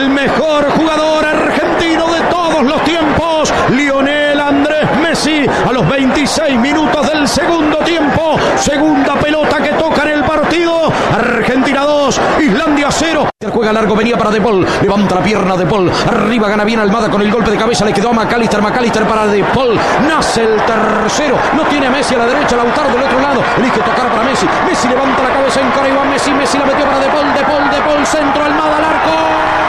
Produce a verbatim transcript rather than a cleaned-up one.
el mejor jugador argentino de todos los tiempos, Lionel Andrés Messi, a los veintiséis minutos del segundo tiempo, segunda pelota que toca en el partido, Argentina dos, Islandia cero. Juega largo, venía para De Paul, levanta la pierna De Paul, arriba gana bien Almada con el golpe de cabeza, le quedó a McAllister, McAllister para De Paul, nace el tercero, no tiene a Messi a la derecha, Lautaro del otro lado, elige tocar para Messi, Messi levanta la cabeza, encara y va Messi, Messi la metió para De Paul, De Paul, De Paul, centro, Almada al arco.